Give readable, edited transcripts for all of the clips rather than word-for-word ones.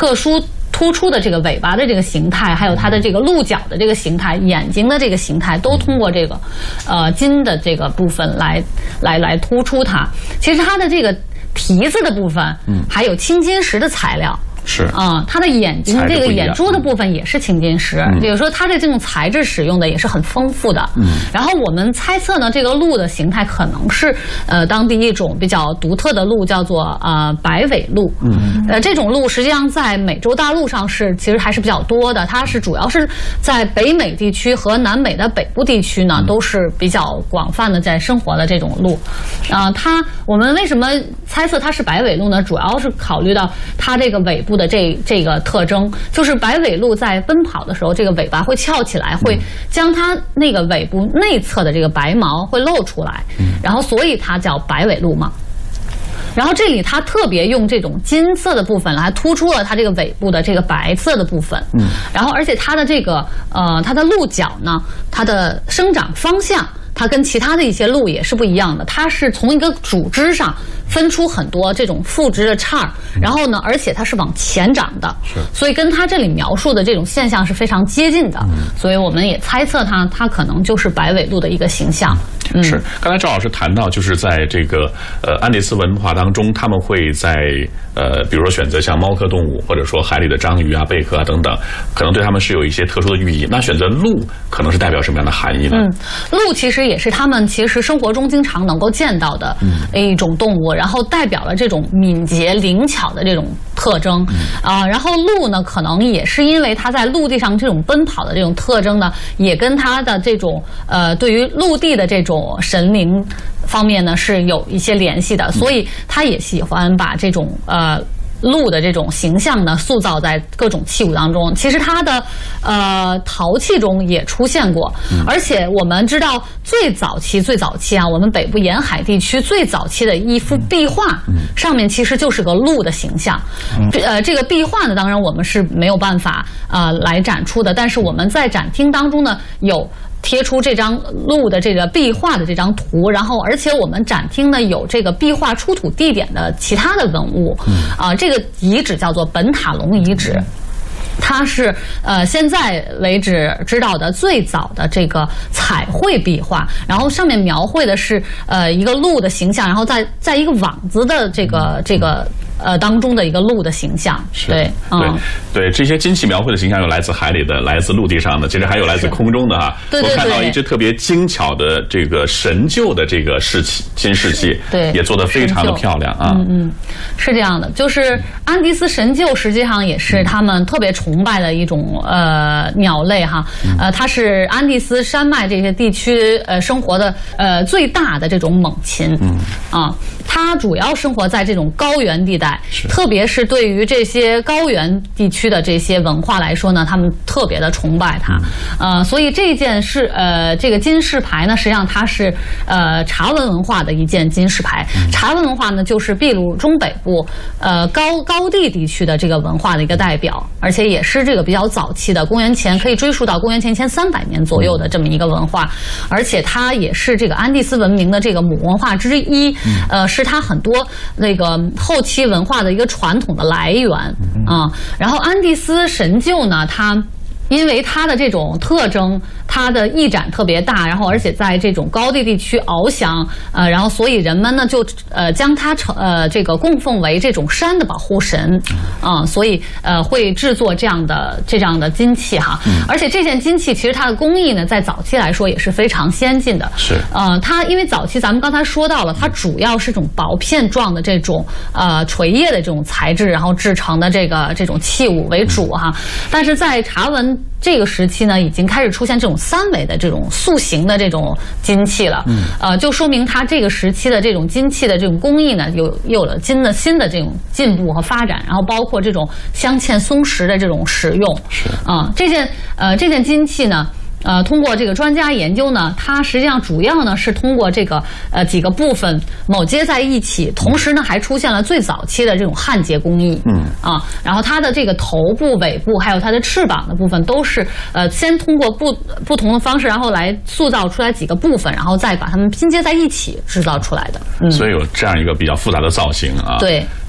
特殊突出的这个尾巴的这个形态，还有它的这个鹿角的这个形态，眼睛的这个形态，都通过这个金的这个部分来突出它。其实它的这个蹄子的部分，还有青金石的材料。 是它的眼睛这个眼珠的部分也是青金石，也就是说它的这种材质使用的也是很丰富的。然后我们猜测呢，这个鹿的形态可能是当地一种比较独特的鹿，叫做白尾鹿。这种鹿实际上在美洲大陆上其实还是比较多的，它是主要是在北美地区和南美的北部地区呢都是比较广泛的在生活的这种鹿。我们为什么猜测它是白尾鹿呢？主要是考虑到它这个尾部的这个特征，就是白尾鹿在奔跑的时候，这个尾巴会翘起来，会将它那个尾部内侧的这个白毛会露出来，然后所以它叫白尾鹿嘛。然后这里它特别用这种金色的部分来突出了它这个尾部的这个白色的部分。然后而且它的这个它的鹿角呢，它的生长方向，它跟其他的一些鹿也是不一样的，它是从一个主枝上分出很多这种附枝的杈，然后呢，而且它是往前长的，所以跟它这里描述的这种现象是非常接近的，所以我们也猜测它可能就是白尾鹿的一个形象。 是，刚才赵老师谈到，就是在这个安第斯文化当中，他们会在比如说选择像猫科动物，或者说海里的章鱼啊、贝壳啊等等，可能对他们是有一些特殊的寓意。那选择鹿可能是代表什么样的含义呢？ 鹿其实也是他们其实生活中经常能够见到的一种动物，然后代表了这种敏捷灵巧的这种特征然后鹿呢，可能也是因为它在陆地上这种奔跑的这种特征呢，也跟它的这种对于陆地的这种神灵方面呢是有一些联系的，所以它也喜欢把这种鹿的这种形象呢塑造在各种器物当中。其实它的陶器中也出现过，而且我们知道最早期啊，我们北部沿海地区最早期的一幅壁画上面其实就是个鹿的形象。这个壁画呢，当然我们是没有办法来展出的，但是我们在展厅当中呢有贴出这张鹿的这个壁画的这张图，然后而且我们展厅呢有这个壁画出土地点的其他的文物这个遗址叫做本塔隆遗址。它是现在为止知道的最早的这个彩绘壁画，然后上面描绘的是一个鹿的形象，然后在一个网子的这个当中的一个鹿的形象。 对，这些金器描绘的形象有来自海里的，来自陆地上的，其实还有来自空中的哈。我看到一只特别精巧的这个神鹫的这个金饰器，对，也做得非常的漂亮啊。 是这样的，就是安第斯神鹫实际上也是他们特别崇拜的一种鸟类哈。它是安第斯山脉这些地区生活的最大的这种猛禽它主要生活在这种高原地带，特别是对于这些高原地区的这些文化来说呢，他们特别的崇拜它。所以这件这个金饰牌呢，实际上它是茶文文化的一件金饰牌。茶文文化呢，就是秘鲁中北部高地地区的这个文化的一个代表，而且也是这个比较早期的，可以追溯到公元前1300年左右的这么一个文化，而且它也是这个安第斯文明的这个母文化之一，是它很多那个后期文化的一个传统的来源然后安第斯神鹫呢，因为它的这种特征，它的翼展特别大，然后而且在这种高地地区翱翔，然后所以人们呢就将它这个供奉为这种山的保护神所以会制作这样的金器哈。而且这件金器其实它的工艺呢，在早期来说也是非常先进的。它因为早期咱们刚才说到了，它主要是这种薄片状的这种垂叶的这种材质，然后制成的这种器物为主哈。但是在茶文这个时期呢，已经开始出现这种3维的这种塑形的这种金器了，就说明它这个时期的这种金器的这种工艺呢，有了新的这种进步和发展，然后包括这种镶嵌松石的这种使用，这件金器呢。通过这个专家研究呢，它实际上主要呢是通过这个几个部分铆接在一起，同时呢还出现了最早期的这种焊接工艺。然后它的这个头部、尾部还有它的翅膀的部分都是先通过不同的方式，然后来塑造出来几个部分，然后再把它们拼接在一起制造出来的。 所以有这样一个比较复杂的造型啊。 对。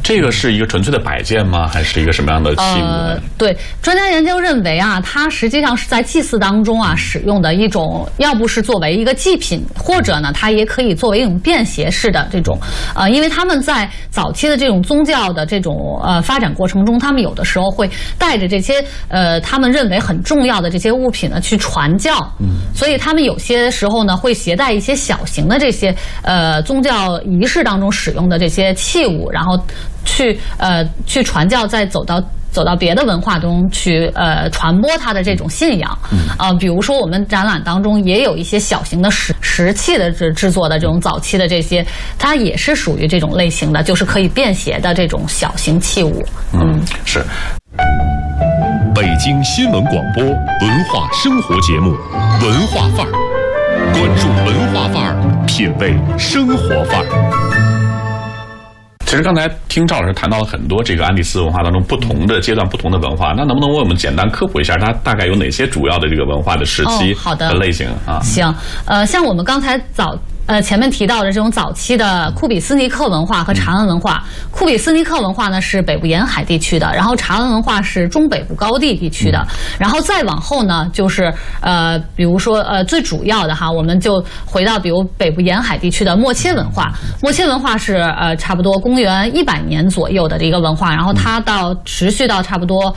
这个是一个纯粹的摆件吗？还是一个什么样的器物呢？ 对，专家研究认为啊，它实际上是在祭祀当中啊使用的一种，要不是作为一个祭品，或者呢，它也可以作为一种便携式的这种，因为他们在早期的这种宗教的这种发展过程中，他们有的时候会带着这些他们认为很重要的这些物品呢去传教，所以他们有些时候呢会携带一些小型的这些宗教仪式当中使用的这些器物，然后去传教，再走到别的文化中去传播它的这种信仰。比如说我们展览当中也有一些小型的石器的制作的这种早期的这些，它也是属于这种类型的，就是可以便携的这种小型器物。 是。 北京新闻广播文化生活节目《文化范儿》，关注文化范儿，品味生活范儿。 其实刚才听赵老师谈到了很多这个安第斯文化当中不同的阶段、不同的文化，那能不能为我们简单科普一下，它大概有哪些主要的这个文化的时期和类型啊？ 行，像我们刚才前面提到的这种早期的库比斯尼克文化和查恩文化，库比斯尼克文化呢是北部沿海地区的，然后查恩文化是中北部高地地区的，然后再往后呢就是比如说最主要的哈，我们就回到比如北部沿海地区的默切文化。默切文化是差不多公元100年左右的一个文化，然后它持续到差不多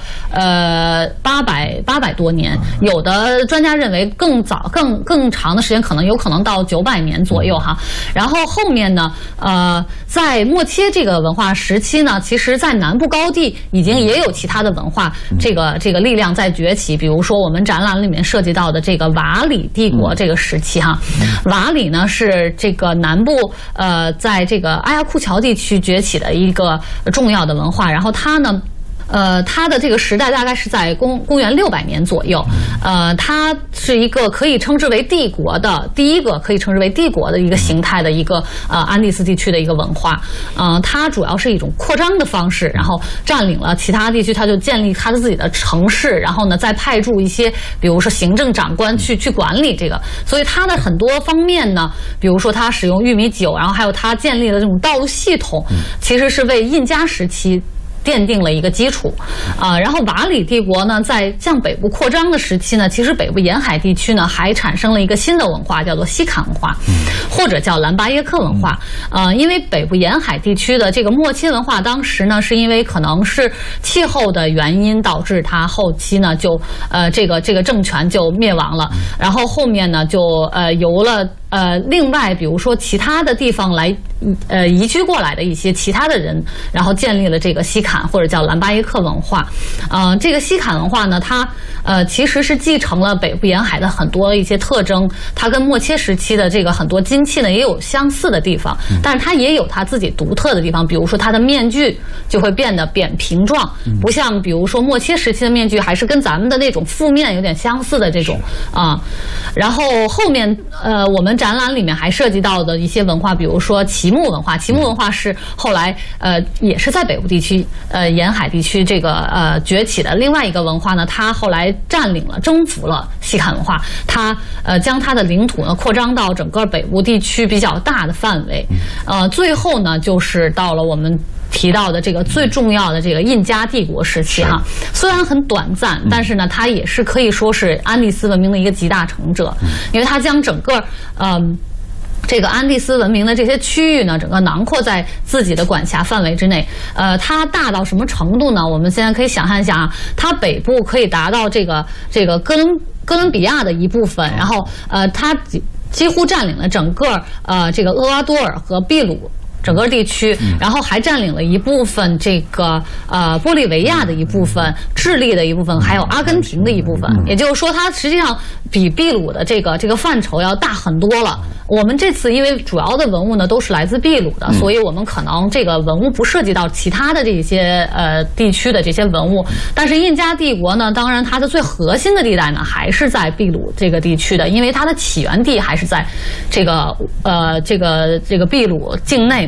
800多年，有的专家认为更早更长的时间，有可能到900年左右哈。然后后面呢在默切这个文化时期呢，其实在南部高地已经也有其他的文化这个力量在崛起，比如说我们展览里面涉及到的这个瓦里帝国这个时期哈。瓦里呢是这个南部在这个阿亚库乔地区崛起的一个重要的文化，然后它呢它的这个时代大概是在公元600年左右，它是一个可以称之为帝国的第一个可以称之为帝国的一个形态的一个安第斯地区的一个文化，它主要是一种扩张的方式，然后占领了其他地区，它就建立它的自己的城市，然后呢再派驻一些比如说行政长官去管理这个，所以它的很多方面呢，比如说它使用玉米酒，然后还有它建立的这种道路系统，其实是为印加时期奠定了一个基础，然后瓦里帝国呢，在向北部扩张的时期呢，其实北部沿海地区呢还产生了一个新的文化，叫做西坎文化，或者叫兰巴耶克文化。因为北部沿海地区的这个默切文化，当时呢是因为可能是气候的原因导致它后期呢就这个政权就灭亡了，然后后面呢就由了另外比如说其他的地方来移居过来的一些其他的人，然后建立了这个西坎或者叫兰巴耶克文化。这个西坎文化呢，它其实是继承了北部沿海的很多一些特征，它跟默切时期的这个很多金器呢也有相似的地方，但是它也有它自己独特的地方，比如说它的面具就会变得扁平状，不像比如说默切时期的面具还是跟咱们的那种覆面有点相似的这种然后后面我们展览里面还涉及到的一些文化，比如说旗木文化。旗木文化是后来也是在北部地区沿海地区这个崛起的另外一个文化呢，它后来占领了征服了西坎文化，它将它的领土呢扩张到整个北部地区比较大的范围，最后呢就是到了我们提到的这个最重要的这个印加帝国时期哈，虽然很短暂，但是呢它也是可以说是安第斯文明的一个集大成者，因为它将整个这个安第斯文明的这些区域呢，整个囊括在自己的管辖范围之内。它大到什么程度呢？我们现在可以想象一下啊，它北部可以达到这个哥伦比亚的一部分，然后它几乎占领了整个这个厄瓜多尔和秘鲁整个地区，然后还占领了一部分这个玻利维亚的一部分、智利的一部分，还有阿根廷的一部分。也就是说，它实际上比秘鲁的这个范畴要大很多了。我们这次因为主要的文物呢都是来自秘鲁的，所以我们可能这个文物不涉及到其他的这些地区的这些文物。但是印加帝国呢，当然它的最核心的地带呢还是在秘鲁这个地区的，因为它的起源地还是在这个秘鲁境内嘛。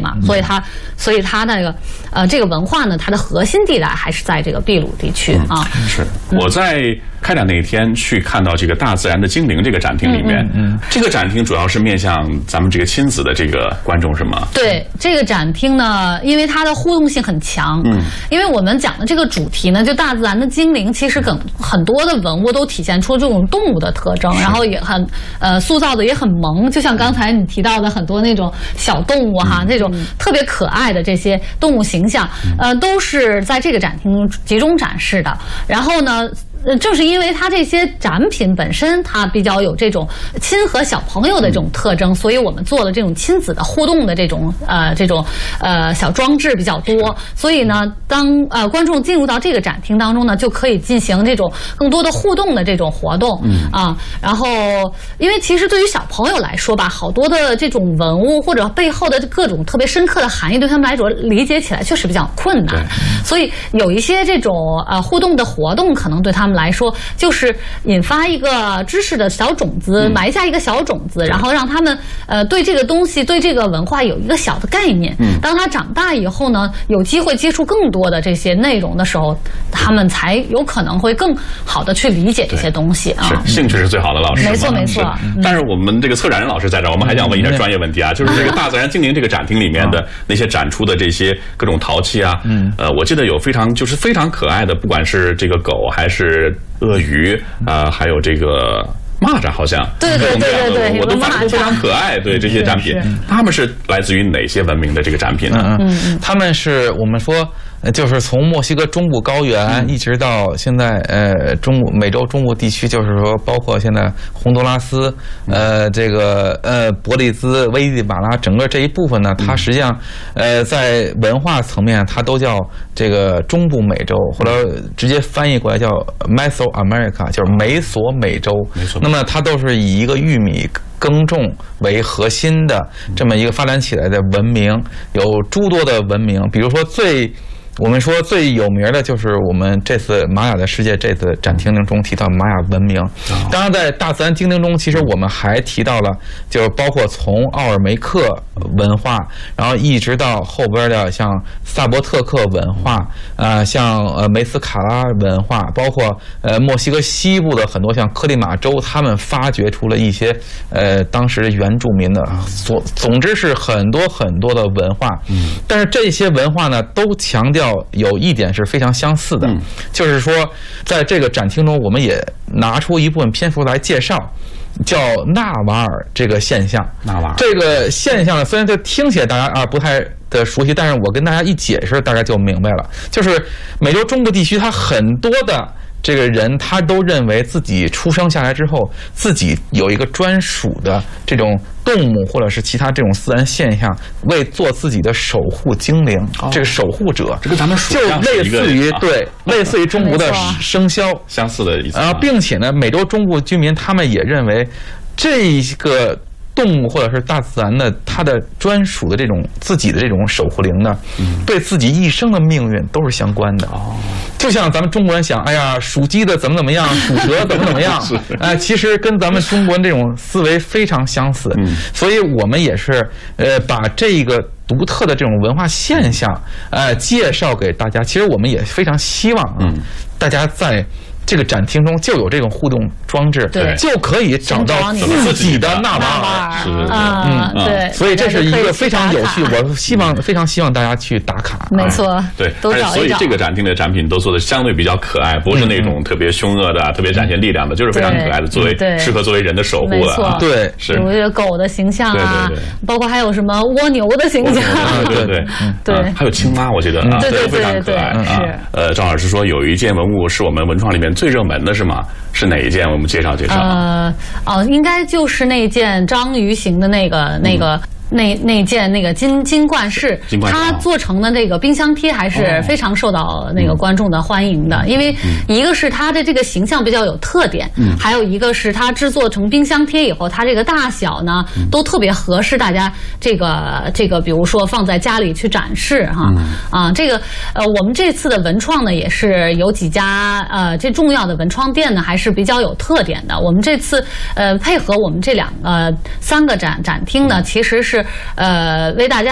嘛，所以它那个这个文化呢，它的核心地带还是在这个秘鲁地区啊。 是我在开展那一天去看到这个大自然的精灵这个展厅里面，这个展厅主要是面向咱们这个亲子的这个观众是吗？ 对，这个展厅呢，因为它的互动性很强，因为我们讲的这个主题呢，就大自然的精灵，其实很多的文物都体现出这种动物的特征，然后也很塑造的也很萌，就像刚才你提到的很多那种小动物哈，那种特别可爱的这些动物形象，都是在这个展厅集中展示的。然后呢，正是因为它这些展品本身它比较有这种亲和小朋友的这种特征，所以我们做了这种亲子的互动的这种小装置比较多。所以呢，当观众进入到这个展厅当中呢，就可以进行这种更多的互动的这种活动然后因为其实对于小朋友来说吧，好多的这种文物或者背后的各种特别深刻的含义，对他们来说理解起来确实比较困难。所以有一些这种互动的活动，可能对他们来说就是引发一个知识的小种子，埋下一个小种子，然后让他们对这个东西对这个文化有一个小的概念。当他长大以后呢，有机会接触更多的这些内容的时候，他们才有可能会更好的去理解这些东西啊。 是兴趣是最好的老师， 没错没错。 但是我们这个策展人老师在这儿，我们还想问一点专业问题啊，就是这个大自然精灵这个展厅里面的那些展出的这些各种陶器啊，我记得有非常可爱的，不管是这个狗还是鳄鱼还有这个蚂蚱，好像对， 我都发现非常可爱。对这些展品，他们是来自于哪些文明的这个展品呢？ 他们是我们说。就是从墨西哥中部高原一直到现在美洲中部地区，就是说包括现在洪都拉斯这个伯利兹、危地马拉整个这一部分呢，它实际上在文化层面它都叫这个中部美洲，或者直接翻译过来叫 Mesoamerica， 就是美索美洲。那么它都是以一个玉米耕种为核心的这么一个发展起来的文明，有诸多的文明，比如说我们说最有名的就是我们这次玛雅的世界这次展厅中提到玛雅文明。当然在大自然精灵中，其实我们还提到了，就是包括从奥尔梅克文化，然后一直到后边的像萨博特克文化像梅斯卡拉文化，包括墨西哥西部的很多像克利马州，他们发掘出了一些当时原住民的总之是很多的文化。但是这些文化呢都强调有一点是非常相似的，就是说在这个展厅中我们也拿出一部分篇幅来介绍叫纳瓦尔这个现象。这个现象呢，虽然这听起来大家不太的熟悉，但是我跟大家一解释大家就明白了。就是美洲中部地区它很多的这个人他都认为自己出生下来之后，自己有一个专属的这种动物或者是其他这种自然现象，为做自己的守护精灵，这个守护者， 这个咱们属就类似于类似于中国的生肖相似的意思并且呢，美洲中部居民他们也认为这个动物或者是大自然的它的专属的这种自己的这种守护灵呢，对自己一生的命运都是相关的。就像咱们中国人想，哎呀，属鸡的怎么样，属蛇怎么样，其实跟咱们中国人这种思维非常相似。所以我们也是把这个独特的这种文化现象介绍给大家。其实我们也非常希望大家在这个展厅中就有这种互动装置，就可以找到自己的纳瓦尔。 对， 所以这是一个非常有趣，我非常希望大家去打卡。 没错， 对，都找一找。所以这个展厅的展品都做的相对比较可爱，不是那种特别凶恶的、特别展现力量的，就是非常可爱的，适合作为人的守护的。 对， 是有这个狗的形象包括还有什么蜗牛的形象， 对，还有青蛙，我记得对， 非常可爱。是赵老师说有一件文物是我们文创里面最热门的是吗？是哪一件？我们介绍。 应该就是那件章鱼形的那件那个金冠饰，它做成的这个冰箱贴还是非常受到那个观众的欢迎的。因为一个是它的这个形象比较有特点，还有一个是它制作成冰箱贴以后，它这个大小呢都特别合适大家这个比如说放在家里去展示我们这次的文创呢也是有几家这重要的文创店呢还是比较有特点的。我们这次配合我们这3个展厅呢，其实是为大家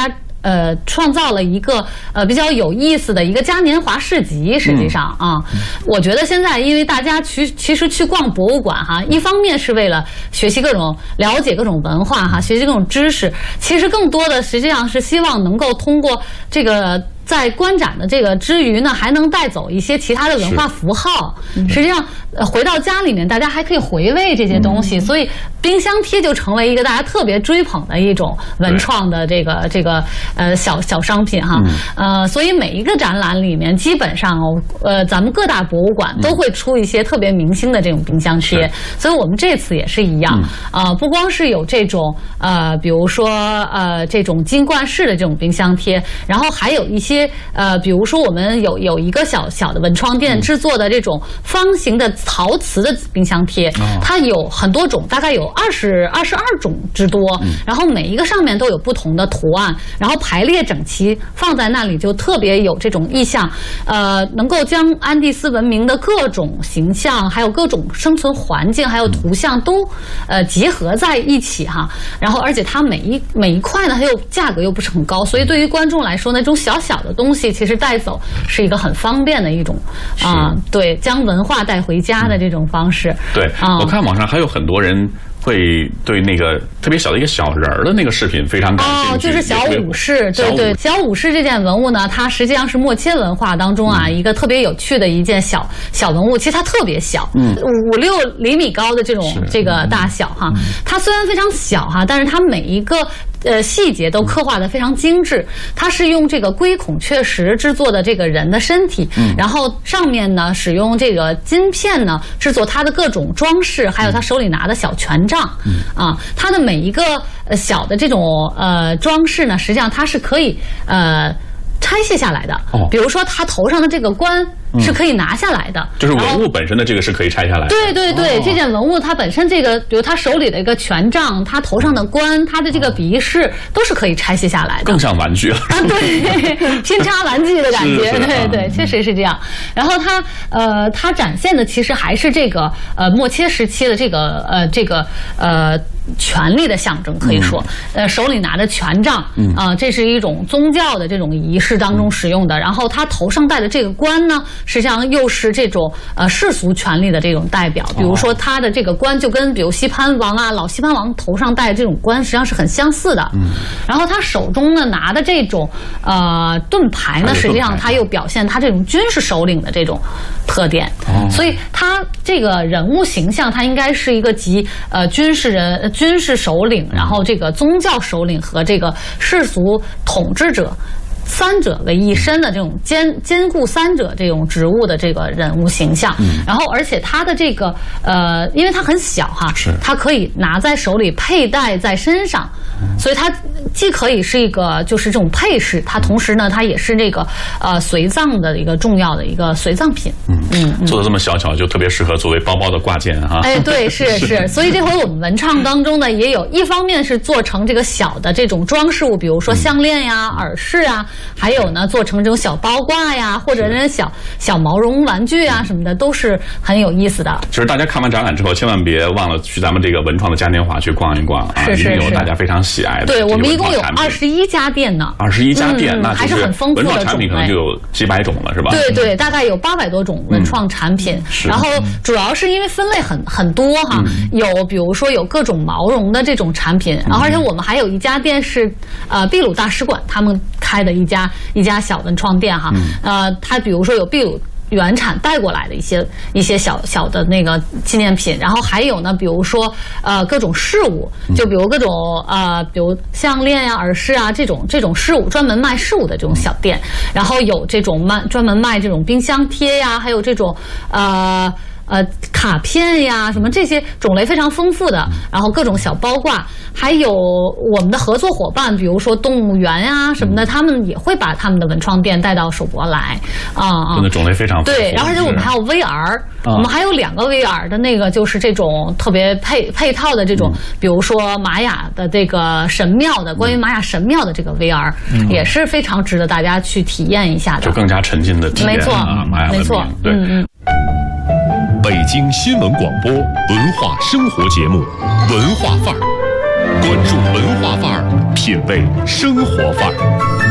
创造了一个比较有意思的一个嘉年华市集。实际上啊，我觉得现在因为大家其实去逛博物馆哈，一方面是为了学习了解各种文化哈，学习各种知识，其实更多的实际上是希望能够通过这个。在观展的这个之余呢，还能带走一些其他的文化符号。实际上，回到家里面，大家还可以回味这些东西。所以，冰箱贴就成为一个大家特别追捧的一种文创的这个小商品哈。所以每一个展览里面，基本上咱们各大博物馆都会出一些特别明星的这种冰箱贴。所以我们这次也是一样不光是有这种比如说这种金冠式的这种冰箱贴，然后还有一些。比如说我们有一个小的文创店制作的这种方形的陶瓷的冰箱贴，它有很多种，大概有22种之多，然后每一个上面都有不同的图案，然后排列整齐放在那里，就特别有这种意象，能够将安第斯文明的各种形象，还有各种生存环境，还有图像都结合在一起哈。然后而且它每一块呢，它又价格又不是很高，所以对于观众来说呢，这种小的东西其实带走是一个很方便的一种对，将文化带回家的这种方式。 对，我看网上还有很多人会对那个特别小的一个小人儿的那个饰品非常感兴趣。就是小武士， 对，小武士这件文物呢，它实际上是莫切文化当中一个特别有趣的一件小文物。其实它特别小，5-6厘米高的这个大小哈。它虽然非常小哈，但是它每一个细节都刻画得非常精致。它是用这个龟孔雀石制作的这个人的身体，然后上面呢使用这个金片呢制作它的各种装饰，还有他手里拿的小权杖。它的每一个小的这种装饰呢，实际上它是可以拆卸下来的。比如说他头上的这个冠是可以拿下来的， 就是文物本身的这个是可以拆下来的。 对，这件文物它本身这个，比如他手里的一个权杖，他头上的冠，他的这个鼻饰都是可以拆卸下来的， 更像玩具了。 对，拼插玩具的感觉，对，确实是这样。然后它展现的其实还是这个莫切时期的这个权力的象征，可以说，手里拿着权杖，这是一种宗教的这种仪式当中使用的。然后他头上戴的这个冠呢，实际上又是这种世俗权力的这种代表。比如说他的这个冠就跟比如西潘王老西潘王头上戴的这种冠实际上是很相似的。然后他手中呢拿的这种盾牌呢，实际上他又表现他这种军事首领的这种特点。所以他这个人物形象，他应该是一个集军事首领，然后这个宗教首领和这个世俗统治者三者为一身的这种兼顾三者这种职务的这个人物形象。然后而且他的这个因为他很小哈，他可以拿在手里佩戴在身上，所以它既可以是一个就是这种配饰，它同时呢它也是这个随葬的一个重要的一个随葬品。 做的这么小巧，就特别适合作为包包的挂件哈。 对，是。所以这回我们文创当中呢，也有一方面是做成这个小的这种装饰物，比如说项链呀、耳饰啊，还有呢做成这种小包挂呀，或者是小毛绒玩具啊什么的，都是很有意思的。 就是大家看完展览之后，千万别忘了去咱们这个文创的嘉年华去逛一逛啊，一定有大家非常喜爱的。 对，我们一共有21家店呢。 21家店，那还是很丰富的文创产品，可能就有几百种了，是吧？ 对，大概有800多种文创产品。然后主要是因为分类很多哈，有比如说有各种毛绒的这种产品，然后而且我们还有一家店是秘鲁大使馆他们开的一家小文创店哈。它比如说有秘鲁原产带过来的一些小的那个纪念品，然后还有呢，比如说各种饰物，就比如各种比如项链呀、耳饰啊这种饰物，专门卖饰物的这种小店，然后有这种专门卖这种冰箱贴呀，还有这种卡片呀，什么这些种类非常丰富的，然后各种小包挂，还有我们的合作伙伴，比如说动物园呀什么的，他们也会把他们的文创店带到首博来真的种类非常丰富。 对，然后而且我们还有 VR，我们还有2个 VR 的那个，就是这种特别配套的这种，比如说玛雅的这个神庙的，关于玛雅神庙的这个 VR，也是非常值得大家去体验一下的， 就更加沉浸的体验。 没错， 玛雅文明。 没错， 对。 北京新闻广播文化生活节目《文化范儿》，关注文化范儿，品味生活范儿。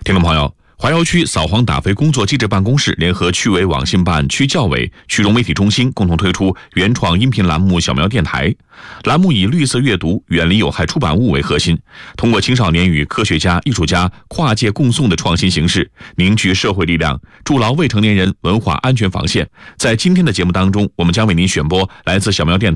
听众朋友，华侨区扫黄打非工作机制办公室联合区委网信办、区教委、区融媒体中心共同推出原创音频栏目《小苗电台》。栏目以绿色阅读、远离有害出版物为核心，通过青少年与科学家、艺术家跨界共诵的创新形式，凝聚社会力量，筑牢未成年人文化安全防线。在今天的节目当中，我们将为您选播来自小苗电台